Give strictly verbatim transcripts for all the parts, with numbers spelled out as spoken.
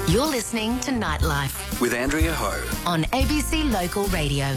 You're listening to Nightlife with Andrea Ho on A B C Local Radio.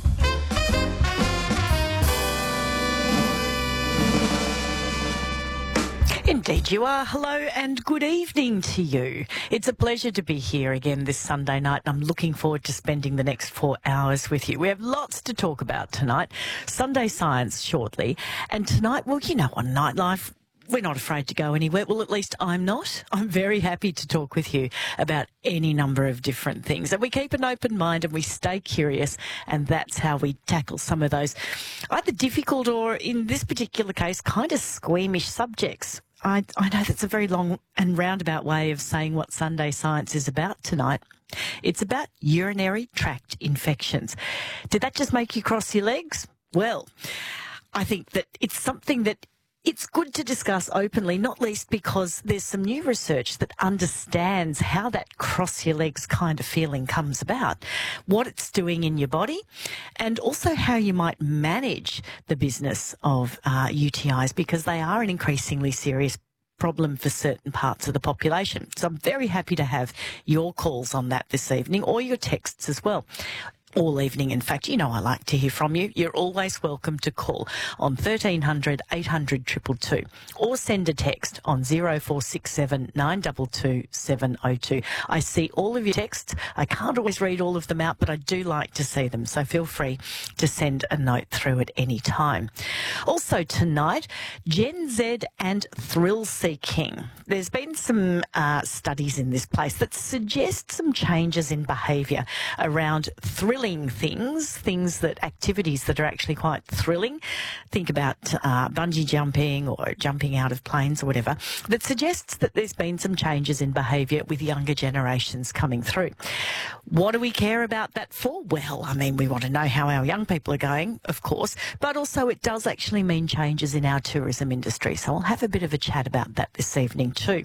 Indeed you are. Hello and good evening to you. It's a pleasure to be here again this Sunday night, and I'm looking forward to spending the next four hours with you. We have lots to talk about tonight. Sunday Science shortly. And tonight, well, you know, on Nightlife, we're not afraid to go anywhere. Well, at least I'm not. I'm very happy to talk with you about any number of different things. And we keep an open mind and we stay curious, and that's how we tackle some of those either difficult or, in this particular case, kind of squeamish subjects. I, I know that's a very long and roundabout way of saying what Sunday Science is about tonight. It's about urinary tract infections. Did that just make you cross your legs? Well, I think that it's something that it's good to discuss openly, not least because there's some new research that understands how that cross your legs kind of feeling comes about, what it's doing in your body, and also how you might manage the business of uh, U T Is, because they are an increasingly serious problem for certain parts of the population. So I'm very happy to have your calls on that this evening, or your texts as well. All evening, in fact. You know I like to hear from you. You're always welcome to call on thirteen hundred eight hundred two two two or send a text on zero four six seven nine two two seven zero two. I see all of your texts. I can't always read all of them out, but I do like to see them, so feel free to send a note through at any time. Also tonight, Gen Z and thrill seeking. There's been some uh, studies in this place that suggest some changes in behaviour around thrill things, things that, activities that are actually quite thrilling. Think about uh, bungee jumping or jumping out of planes or whatever, that suggests that there's been some changes in behaviour with younger generations coming through. What do we care about that for? Well, I mean, we want to know how our young people are going, of course, but also it does actually mean changes in our tourism industry. So I'll have a bit of a chat about that this evening too.